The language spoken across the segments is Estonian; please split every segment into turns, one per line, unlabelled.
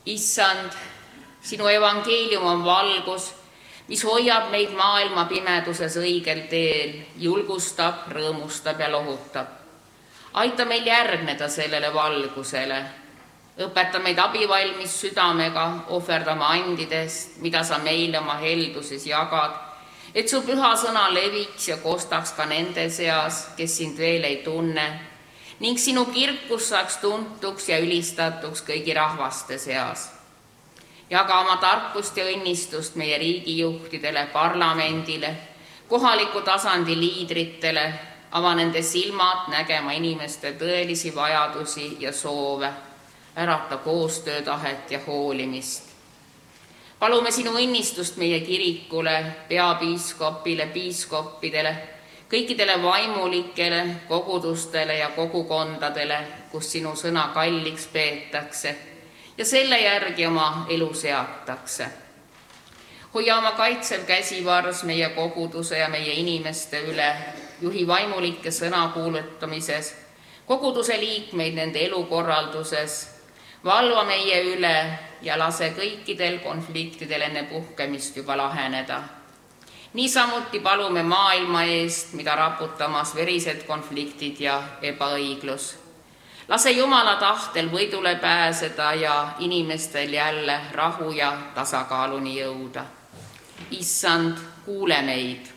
Issand, sinu evangeelium on valgus, mis hoiab meid maailma pimeduses õigel teel, julgustab, rõõmustab ja lohutab. Aita meil järgneda sellele valgusele. Õpeta meid abivalmis südamega ohverdama andidest, mida sa meile oma helduses jagad, et su püha sõna leviks ja kostaks ka nende seas, kes sind veel ei tunne, ning sinu kirkus saaks tuntuks ja ülistatuks kõigi rahvaste seas. Jaga oma tarkust ja õnnistust meie riigijuhtidele, parlamendile, kohaliku tasandi liidritele, ava nende silmad nägema inimeste tõelisi vajadusi ja soove, ärata koostöötahet ja hoolimist. Palume sinu õnnistust meie kirikule, peapiiskopile, piiskoppidele, kõikidele vaimulikele, kogudustele ja kogukondadele, kus sinu sõna kalliks peetakse ja selle järgi oma elu seatakse. Hoia oma kaitsev käsivars meie koguduse ja meie inimeste üle, juhi vaimulike sõna kuulutamises, koguduse liikmeid nende elukorralduses, valva meie üle ja lase kõikidel konfliktidel enne puhkemist juba laheneda. Niisamuti palume maailma eest, mida raputamas verised konfliktid ja ebaõiglus. Lase Jumala tahtel võidule pääseda ja inimestel jälle rahu ja tasakaaluni jõuda. Issand, kuule meid.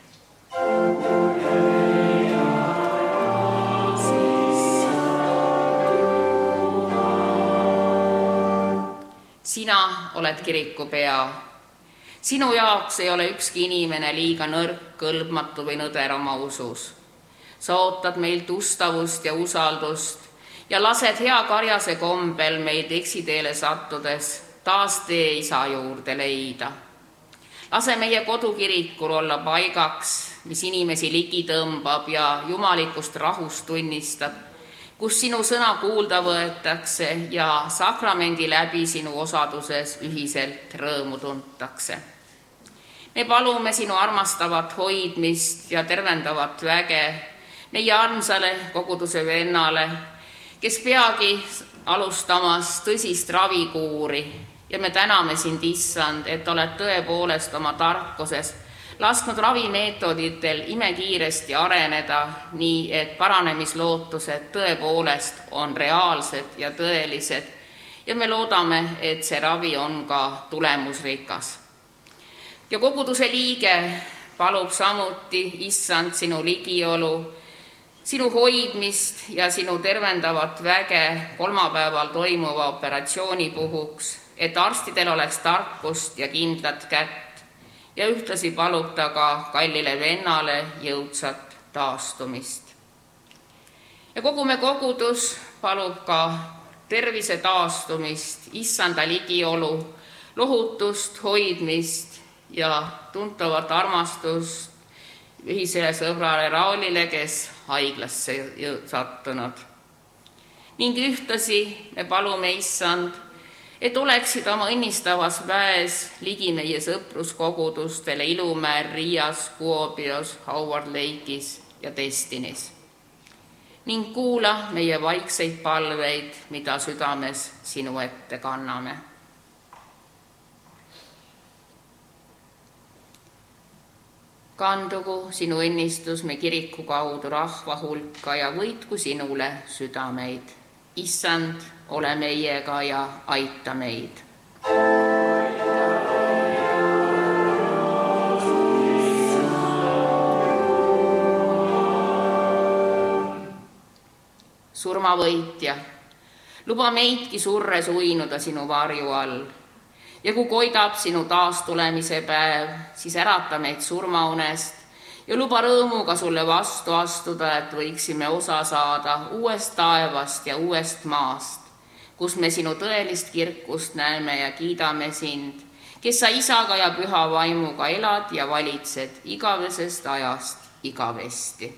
Sina oled kiriku pea. Sinu jaoks ei ole ükski inimene liiga nõrk, kõlbmatu või nõder oma usus. Sa ootad meilt ustavust ja usaldust ja lased hea karjase kombel meid eksiteele sattudes taas tee isa juurde leida. Lase meie kodukirikul olla paigaks, mis inimesi ligi tõmbab ja jumalikust rahust tunnistab, kus sinu sõna kuulda võetakse ja sakramendi läbi sinu osaduses ühiselt rõõmu tuntakse. Me palume sinu armastavat hoidmist ja tervendavat väge meie armsale koguduse vennale, kes peagi alustamas tõsist ravikuuri ja me täname sind, Issand, et oled tõepoolest oma tarkuses lasknud ravimeetoditel imekiiresti areneda, nii et paranemislootused tõepoolest on reaalsed ja tõelised ja me loodame, et see ravi on ka tulemusrikas. Ja koguduse liige palub samuti, Issand, sinu ligiolu, sinu hoidmist ja sinu tervendavat väge kolmapäeval toimuva operatsiooni puhuks, et arstidel oleks tarkust ja kindlat kätt ja ühtlasi palub ta ka kallile vennale jõudsat taastumist. Ja kogu me kogudus palub ka tervise taastumist, Issanda ligiolu, lohutust, hoidmist ja tuntavat armastust ühisele sõbrale Raulile, kes haiglasse sattunud. Ning ühtlasi me palume, Issand, et oleksid oma õnnistavas väes ligi meie sõpruskogudustele Ilumäel, Riias, Kuopios, Howard Lake'is ja Destinis. Ning kuula meie vaikseid palveid, mida südames sinu ette kanname. Kandugu sinu õnnistus me kiriku kaudu rahva hulka ja võitku sinule südameid. Issand, ole meiega ja aita meid. Surmavõitja, luba meidki surres uinuda sinu varju all. Ja kui koidab sinu taastulemise päev, siis ärata meid surmaunest ja luba rõõmuga sulle vastu astuda, et võiksime osa saada uuest taevast ja uuest maast, kus me sinu tõelist kirkust näeme ja kiidame sind, kes sa isaga ja püha vaimuga elad ja valitsed igavesest ajast igavesti.